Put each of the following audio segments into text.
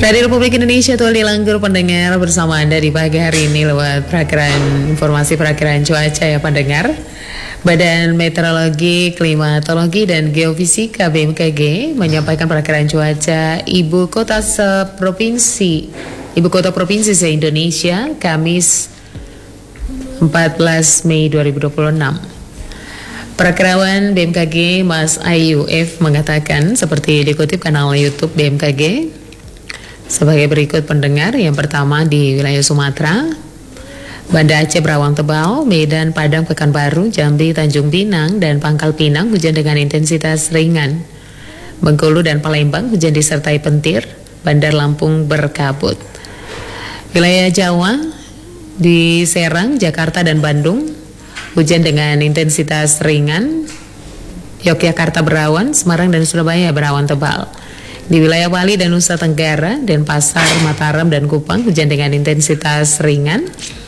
Radio Republik Indonesia Tual Dilanggur pendengar bersama Anda di pagi hari ini lewat informasi perakiraan cuaca ya pendengar. Badan Meteorologi, Klimatologi dan Geofisika BMKG menyampaikan perakiraan cuaca ibu kota provinsi se-Indonesia Kamis 14 Mei 2026. Perakirawan BMKG Mas Ayu F mengatakan seperti dikutip kanal YouTube BMKG sebagai berikut pendengar. Yang pertama di wilayah Sumatera, Banda Aceh berawan tebal, Medan, Padang, Pekanbaru, Jambi, Tanjung Pinang, dan Pangkal Pinang hujan dengan intensitas ringan. Bengkulu dan Palembang hujan disertai petir, Bandar Lampung berkabut. Wilayah Jawa di Serang, Jakarta, dan Bandung hujan dengan intensitas ringan. Yogyakarta berawan, Semarang dan Surabaya berawan tebal. Di wilayah Bali dan Nusa Tenggara, Denpasar, Mataram, dan Kupang hujan dengan intensitas ringan.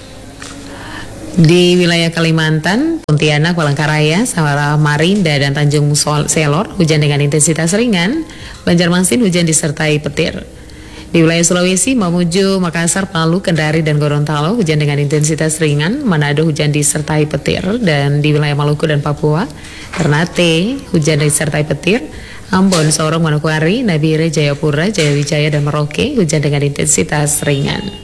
Di wilayah Kalimantan, Pontianak, Palangkaraya, Samarinda, dan Tanjung Selor hujan dengan intensitas ringan. Banjarmasin hujan disertai petir. Di wilayah Sulawesi, Mamuju, Makassar, Palu, Kendari, dan Gorontalo hujan dengan intensitas ringan. Manado hujan disertai petir. Dan di wilayah Maluku dan Papua, Ternate hujan disertai petir. Ambon, Sorong, Manokwari, Nabire, Jayapura, Jayawijaya, dan Merauke hujan dengan intensitas ringan.